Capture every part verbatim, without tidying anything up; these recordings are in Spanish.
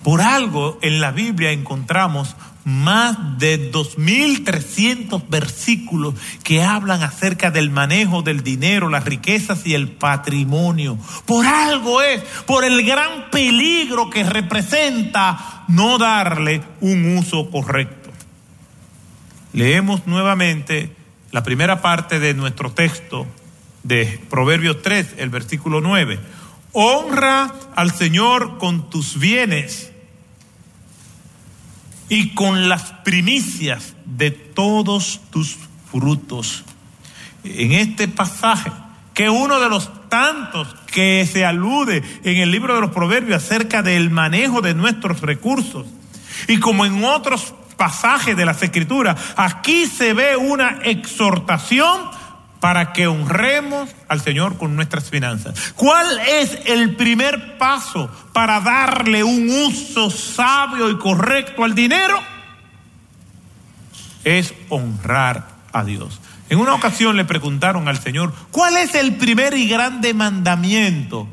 Por algo en la Biblia encontramos más de dos mil trescientos versículos que hablan acerca del manejo del dinero, las riquezas y el patrimonio. Por algo es, por el gran peligro que representa no darle un uso correcto. Leemos nuevamente la primera parte de nuestro texto de Proverbios tres, el versículo nueve. Honra al Señor con tus bienes y con las primicias de todos tus frutos. En este pasaje, que es uno de los tantos que se alude en el libro de los Proverbios acerca del manejo de nuestros recursos, y como en otros pasajes de las Escrituras, aquí se ve una exhortación para que honremos al Señor con nuestras finanzas. ¿Cuál es el primer paso para darle un uso sabio y correcto al dinero? Es honrar a Dios. En una ocasión le preguntaron al Señor, ¿cuál es el primer y grande mandamiento?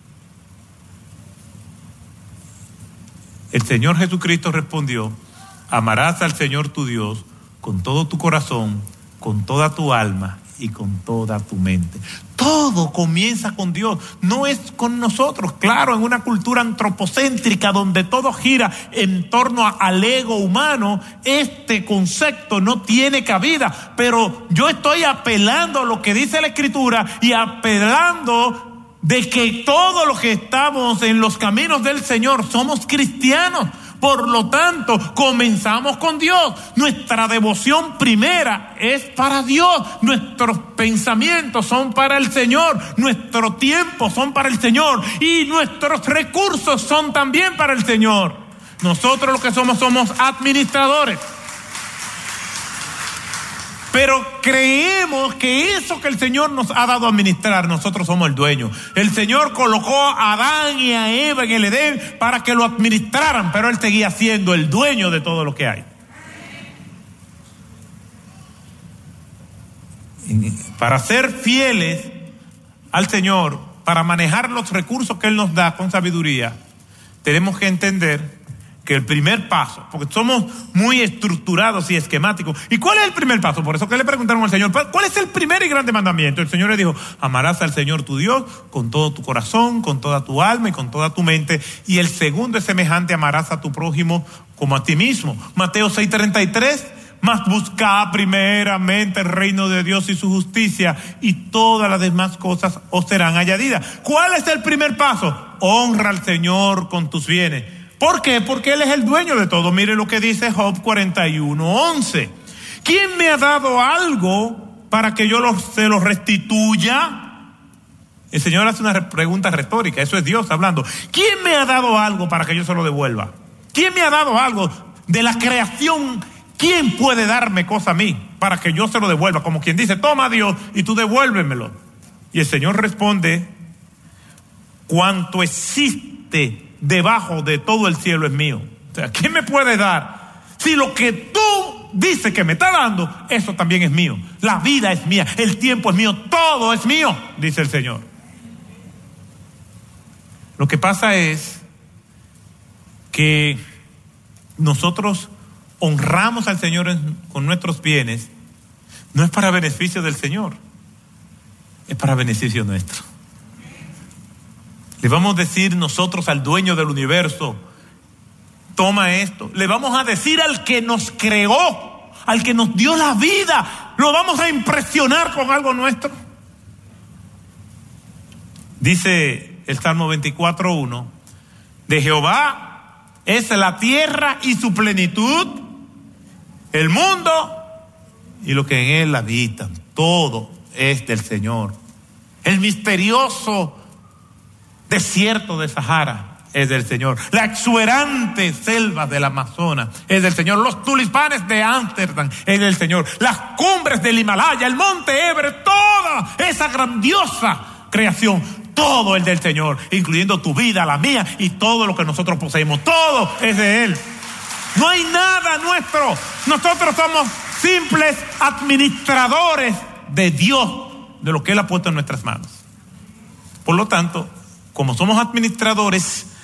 El Señor Jesucristo respondió, amarás al Señor tu Dios con todo tu corazón, con toda tu alma y con toda tu mente. Todo comienza con Dios, no es con nosotros. Claro, en una cultura antropocéntrica donde todo gira en torno a, al ego humano, este concepto no tiene cabida. Pero yo estoy apelando a lo que dice la Escritura y apelando de que todos los que estamos en los caminos del Señor somos cristianos. Por lo tanto, comenzamos con Dios. Nuestra devoción primera es para Dios. Nuestros pensamientos son para el Señor. Nuestro tiempo son para el Señor. Y nuestros recursos son también para el Señor. Nosotros lo que somos, somos administradores. Pero creemos que eso que el Señor nos ha dado a administrar, nosotros somos el dueño. El Señor colocó a Adán y a Eva en el Edén para que lo administraran, pero Él seguía siendo el dueño de todo lo que hay. Para ser fieles al Señor, para manejar los recursos que Él nos da con sabiduría, tenemos que entender que el primer paso, porque somos muy estructurados y esquemáticos. ¿Y cuál es el primer paso? Por eso que le preguntaron al Señor, ¿cuál es el primer y grande mandamiento? El Señor le dijo, amarás al Señor tu Dios con todo tu corazón, con toda tu alma y con toda tu mente. Y el segundo es semejante, amarás a tu prójimo como a ti mismo. Mateo seis treinta y tres, mas buscad primeramente el reino de Dios y su justicia, y todas las demás cosas os serán añadidas. ¿Cuál es el primer paso? Honra al Señor con tus bienes. ¿Por qué? Porque Él es el dueño de todo. Mire lo que dice Job cuarenta y uno once. ¿Quién me ha dado algo para que yo lo, se lo restituya? El Señor hace una pregunta retórica, eso es Dios hablando. ¿Quién me ha dado algo para que yo se lo devuelva? ¿Quién me ha dado algo de la creación? ¿Quién puede darme cosa a mí para que yo se lo devuelva? Como quien dice, toma Dios y tú devuélvemelo. Y el Señor responde, cuanto existe debajo de todo el cielo es mío. O sea, ¿quién me puede dar? Si lo que tú dices que me está dando, eso también es mío. La vida es mía, el tiempo es mío, todo es mío, dice el Señor. Lo que pasa es que nosotros honramos al Señor en, con nuestros bienes, no es para beneficio del Señor, es para beneficio nuestro. Le vamos a decir nosotros al dueño del universo, toma esto. Le vamos a decir al que nos creó, al que nos dio la vida, lo vamos a impresionar con algo nuestro. Dice el Salmo veinticuatro uno, de Jehová es la tierra y su plenitud, el mundo y lo que en él habitan. Todo es del Señor. El misterioso desierto de Sahara es del Señor. La exuberante selva del Amazonas es del Señor. Los tulipanes de Ámsterdam es del Señor. Las cumbres del Himalaya, el monte Everest, toda esa grandiosa creación, todo es del Señor, incluyendo tu vida, la mía y todo lo que nosotros poseemos. Todo es de Él. No hay nada nuestro. Nosotros somos simples administradores de Dios, de lo que Él ha puesto en nuestras manos. Por lo tanto, como somos administradores,